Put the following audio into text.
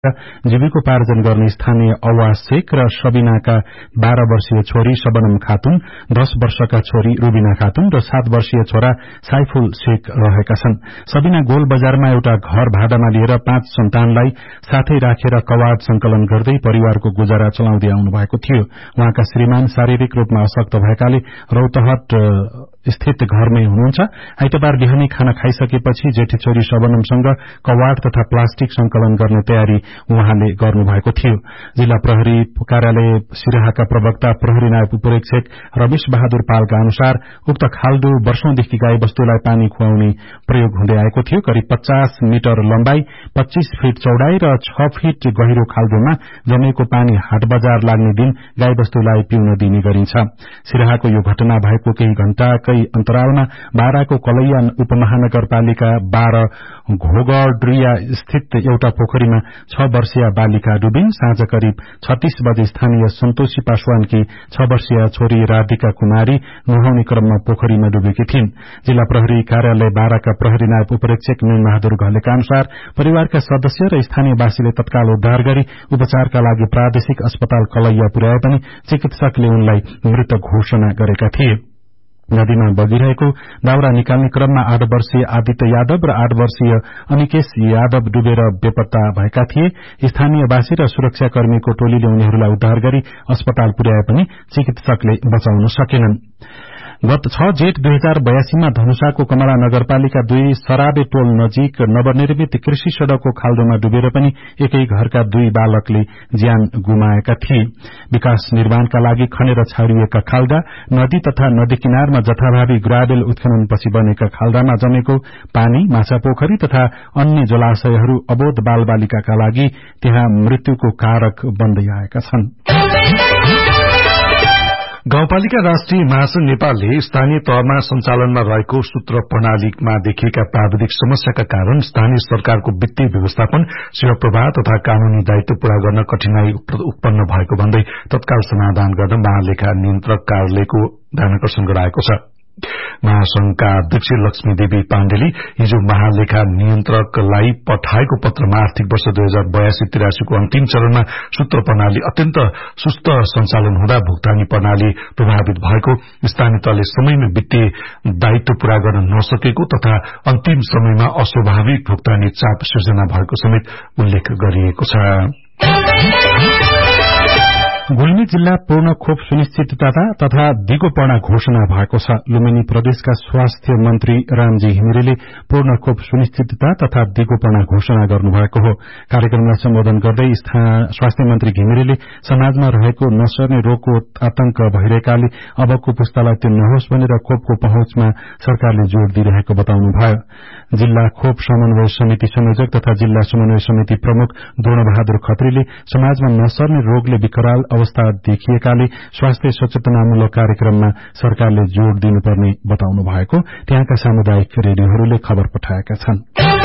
जीविकोपार्जन गर्ने स्थानीय अवाज शेख र सबिनाका 12 वर्षीय छोरी शबनम खातुन, 10 वर्षका छोरी रुबिना खातुन र 7 वर्षीय छोरा साइफुल शेख रहेका छन्। सबिना गोल बजारमा एउटा घर भाडामा लिएर 5 सन्तानलाई साथै राखेर कवाड संकलन गर्दै परिवारको गुजारा चलाउँदै आउनु भएको थियो। उहाँका श्रीमान शारीरिक रूपमा अशक्त भएकाले रौतहट स्थित घरमै हुनुहुन्छ। आइतबार बिहानी खाना खाइसकेपछि जेठी छोरी शबनमसँग कवाड तथा प्लास्टिक संकलन गर्ने तयारी उहाँले गर्नुभएको थियो। जिल्ला प्रहरी कार्यालय सिराहाका प्रवक्ता प्रहरी नायब उपरीक्षक रमेश बहादुर पालका अनुसार उक्त खाल्डो वर्षौंदेखि गाई वस्तुलाई पानी खुवाउने प्रयोग हुँदै आएको थियो। करिब 50 मिटर लम्बाई, 25 फिट चौडाई र 6 फिट गहिरो खाल्डोमा जमेको पानी हाट बजार लाग्ने दिन गाई वस्तुलाई पिउन दिने गरिन्छ। सिराहाको यो घटना भएको केही घण्टाकै अन्तरालमा बाराको कलैया उपमहानगरपालिका 12 घोगड्रिया स्थित एउटा पोखरीमा 6 वर्षीय बालिका डुबिन्। साँझ करिब 36 बजे स्थानीय सन्तोषी पासवानकी 6 वर्षीय छोरी राधिका कुमारी नुहाउने क्रममा पोखरीमा डुबेकी थिइन्। जिल्ला प्रहरी कार्यालय बाराका प्रहरी नायब उपरीक्षक मीन बहादुर घलेका अनुसार परिवारका सदस्य र स्थानीयवासीले तत्काल उद्धार गरी उपचारका लागि प्रादेशिक अस्पताल कलैया पुर्याए पनि चिकित्सकले उनलाई मृत घोषणा गरेका थिए। नदीमा बगिरहेको दाउरा निकाल्ने क्रममा 8 वर्षीय आदित्य यादव र 8 वर्षीय अनिकेश यादव डुबेर बेपत्ता भएका थिए। स्थानीयवासी र सुरक्षाकर्मीको टोलीले उनीहरूलाई उद्धार गरी अस्पताल पुर्याए पनि चिकित्सकले बचाउन सकेनन्। गत 6 जेठ 2082 मा धनुषाको कमला नगरपालिका 2 सराबे टोल नजिक नवनिर्मित कृषि सड़कको खाल्डोमा डुबेर पनि एकै घरका 2 बालकले ज्यान गुमाएका थिए। विकास निर्माणका लागि खनेर छाडिएका खाल्डा, नदी तथा नदी किनारमा जथाभावी ग्राभेल उत्खननपछि बनेका खाल्डामा जमेको पानी, माछा पोखरी तथा अन्य जलाशयहरू अबोध बालबालिकाका लागि त्यहाँ मृत्युको कारक बन्दै आएका छन्। गाउँपालिका राष्ट्रिय महासंघ नेपालले स्थानीय तहमा सञ्चालनमा रहेको सूत्र प्रणालीमा देखिएका प्राविधिक समस्याका कारण स्थानीय सरकारको वित्तीय व्यवस्थापन, सेवा प्रवाह तथा कानूनी दायित्व पूरा गर्न कठिनाई उत्पन्न भएको भन्दै तत्काल समाधान गर्न महालेखा नियन्त्रक कार्यालयको ध्यानाकर्षण गराएको छ। महासंघका अध्यक्ष लक्ष्मी देवी पाण्डेले हिजो महालेखा नियन्त्रकलाई पठाएको पत्रमा आर्थिक वर्ष 2082-83 को अन्तिम चरणमा सूत्र प्रणाली अत्यन्त सुस्त सञ्चालन हुँदा भुक्तानी प्रणाली प्रभावित भएको, स्थानीय तहले समयमा वित्तीय दायित्व पूरा गर्न नसकेको तथा अन्तिम समयमा अस्वाभाविक भुक्तानी चाप सृजना भएको समेत उल्लेख गरिएको छ। गुल्मी जिल्ला पूर्ण खोप सुनिश्चितता तथा दिगोपना घोषणा भएको छ। लुम्बिनी प्रदेशका स्वास्थ्य मन्त्री रामजी घिमिरेले पूर्ण खोप सुनिश्चितता तथा दिगोपना घोषणा गर्नुभएको हो। कार्यक्रमलाई सम्बोधन गर्दै स्वास्थ्य मन्त्री घिमिरेले समाजमा रहेको नसर्ने रोगको आतंक भइरहेकाले अबको पुस्तालाई त्यो नहोस् भनेर खोपको पहुँचमा सरकारले जोड़ दिइरहेको बताउनुभयो। जिल्ला खोप समन्वय समिति संयोजक तथा जिल्ला समन्वय समिति प्रमुख द्रोणबहादुर खत्रीले समाजमा नसर्ने रोगले विकराल अवस्था देखिएकाले स्वास्थ्य सचेतनामूलक कार्यक्रममा सरकारले जोड़ दिनुपर्ने बताउनु भएको त्यहाँका सामुदायिक रेडियोहरूले खबर पठाएका छन्।